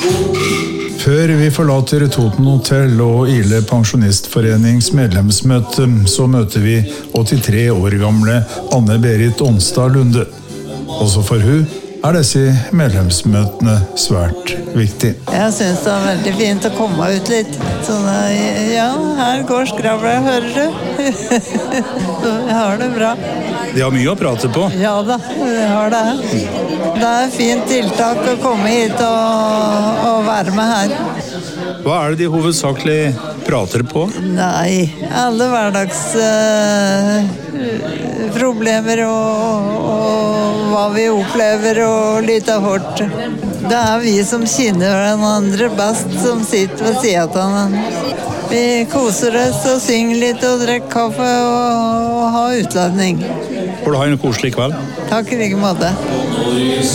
Før vi forlater Toten Hotel og Ile Pensjonistforenings medlemsmøte, så møter vi 83 år gamle Anne-Berit Onstad Lunde. Også for hun disse medlemsmøtene svært viktig. Jeg synes det veldig fint å komme ut litt. Sånn, ja, her går skravla, hører du? Jeg har det bra. De har mye å prate på. Ja da, jeg har det. Det fint tiltak å komme hit og være med her. Hva det de hovedsakelig prater på? Nei, alle hverdags problemer og hva vi opplever og litt av hvert. Det vi som kjenner hverandre best som sitter ved siden av hverandre. Vi koser oss og synger litt og drikker kaffe og har utladning. Får du ha en koselig kveld? Takk I like måte.